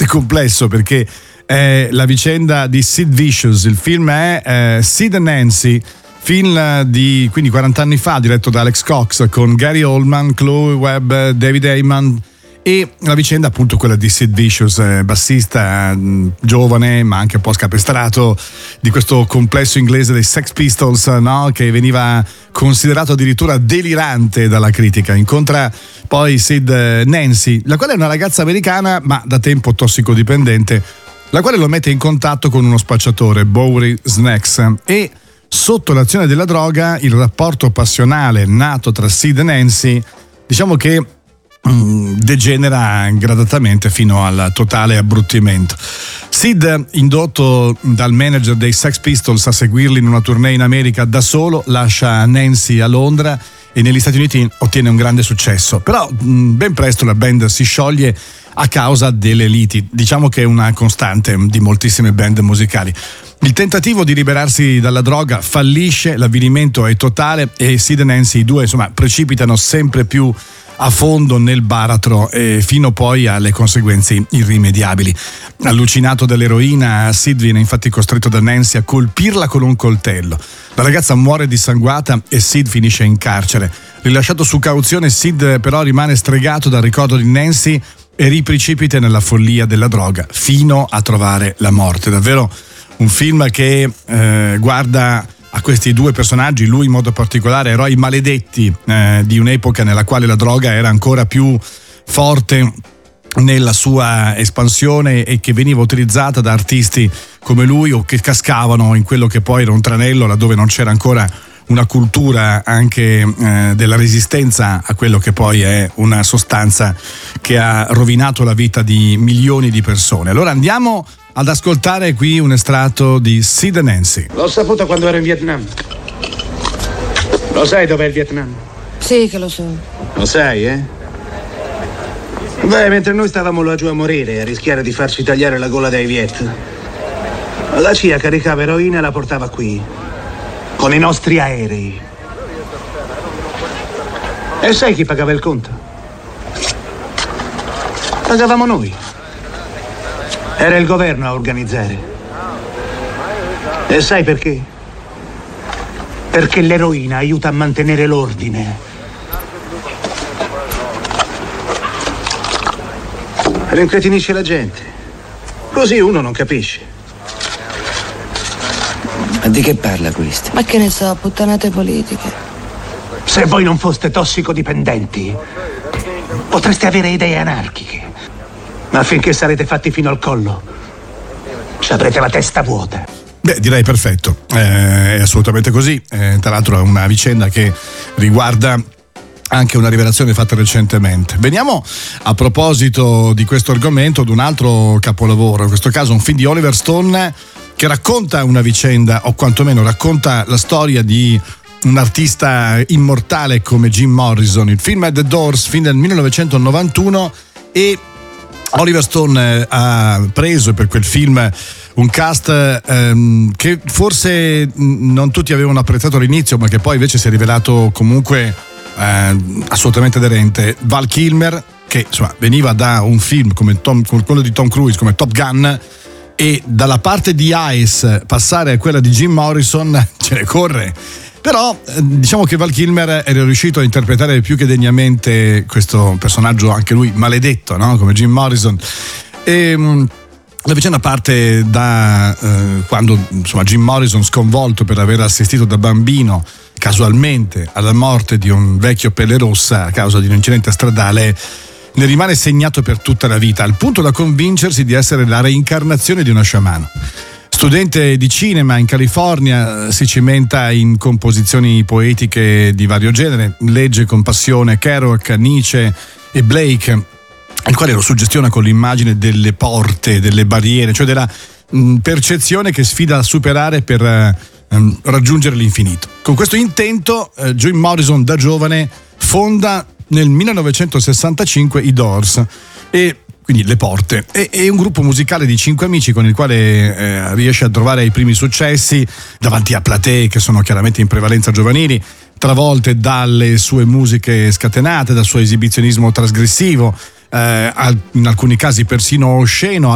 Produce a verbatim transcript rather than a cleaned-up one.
complesso perché è la vicenda di Sid Vicious. Il film è eh, Sid and Nancy, film di quindi quaranta anni fa, diretto da Alex Cox, con Gary Oldman, Chloe Webb, David Heyman, e la vicenda appunto quella di Sid Vicious, eh, bassista mh, giovane ma anche un po' scapestrato di questo complesso inglese dei Sex Pistols, no? Che veniva considerato addirittura delirante dalla critica. Incontra poi Sid eh, Nancy, la quale è una ragazza americana ma da tempo tossicodipendente, la quale lo mette in contatto con uno spacciatore, Bowery Snacks, e sotto l'azione della droga il rapporto passionale nato tra Sid e Nancy, diciamo che degenera gradatamente fino al totale abbruttimento. Sid, indotto dal manager dei Sex Pistols a seguirli in una tournée in America da solo, lascia Nancy a Londra e negli Stati Uniti ottiene un grande successo. Però ben presto la band si scioglie a causa delle liti. Diciamo che è una costante di moltissime band musicali. Il tentativo di liberarsi dalla droga fallisce, l'avvilimento è totale e Sid e Nancy, i due, insomma, precipitano sempre più a fondo nel baratro, eh, fino poi alle conseguenze irrimediabili. Allucinato dall'eroina, Sid viene infatti costretto da Nancy a colpirla con un coltello. La ragazza muore dissanguata e Sid finisce in carcere. Rilasciato su cauzione, Sid però rimane stregato dal ricordo di Nancy e riprecipita nella follia della droga fino a trovare la morte. Davvero un film che eh, guarda a questi due personaggi, lui in modo particolare, eroi maledetti eh, di un'epoca nella quale la droga era ancora più forte nella sua espansione e che veniva utilizzata da artisti come lui o che cascavano in quello che poi era un tranello laddove non c'era ancora una cultura anche eh, della resistenza a quello che poi è una sostanza che ha rovinato la vita di milioni di persone. Allora andiamo ad ascoltare qui un estratto di Sid and Nancy. L'ho saputo quando ero in Vietnam. Lo sai dov'è il Vietnam? Sì che lo so. Lo sai, eh? Beh, mentre noi stavamo laggiù a morire, a rischiare di farci tagliare la gola dai Viet, la C I A caricava eroina e la portava qui, con i nostri aerei. E sai chi pagava il conto? Pagavamo noi. Era il governo a organizzare. E sai perché? Perché l'eroina aiuta a mantenere l'ordine. Rincretinisce la gente. Così uno non capisce. Ma di che parla questo? Ma che ne so, puttanate politiche. Se voi non foste tossicodipendenti, potreste avere idee anarchiche. Ma finché sarete fatti fino al collo, ci avrete la testa vuota. Beh, direi perfetto, eh, è assolutamente così. Eh, tra l'altro è una vicenda che riguarda anche una rivelazione fatta recentemente. Veniamo, a proposito di questo argomento, ad un altro capolavoro, in questo caso un film di Oliver Stone che racconta una vicenda, o quantomeno racconta la storia di un artista immortale come Jim Morrison. Il film è The Doors, film del millenovecentonovantuno, e Oliver Stone ha preso per quel film un cast ehm, che forse non tutti avevano apprezzato all'inizio, ma che poi invece si è rivelato comunque eh, assolutamente aderente. Val Kilmer, che insomma veniva da un film come, Tom, come quello di Tom Cruise, come Top Gun, e dalla parte di Ice passare a quella di Jim Morrison ce ne corre. Però diciamo che Val Kilmer era riuscito a interpretare più che degnamente questo personaggio, anche lui maledetto, no? Come Jim Morrison. E mh, la vicenda parte da eh, quando insomma Jim Morrison, sconvolto per aver assistito da bambino casualmente alla morte di un vecchio pelle rossa a causa di un incidente stradale, ne rimane segnato per tutta la vita, al punto da convincersi di essere la reincarnazione di uno sciamano. Studente di cinema in California, si cimenta in composizioni poetiche di vario genere, legge con passione Kerouac, Nietzsche e Blake, il quale lo suggestiona con l'immagine delle porte, delle barriere, cioè della mh, percezione che sfida a superare per uh, raggiungere l'infinito. Con questo intento, uh, Jim Morrison da giovane fonda nel millenovecentosessantacinque i Doors, e quindi Le Porte, è, è un gruppo musicale di cinque amici con il quale eh, riesce a trovare i primi successi davanti a platee che sono chiaramente in prevalenza giovanili, travolte dalle sue musiche scatenate, dal suo esibizionismo trasgressivo, eh, in alcuni casi persino osceno,